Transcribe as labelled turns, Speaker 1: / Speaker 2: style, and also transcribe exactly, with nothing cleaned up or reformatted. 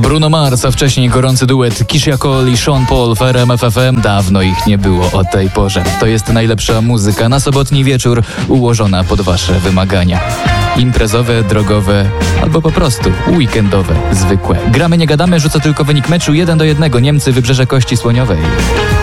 Speaker 1: Bruno Mars, a wcześniej gorący duet Keyshia Cole i Sean Paul w R M F F M. Dawno ich nie było o tej porze. To jest najlepsza muzyka na sobotni wieczór, ułożona pod wasze wymagania. Imprezowe, drogowe, albo po prostu weekendowe, zwykłe. Gramy, nie gadamy, rzuca tylko wynik meczu jeden do jednego. Niemcy, Wybrzeże Kości Słoniowej.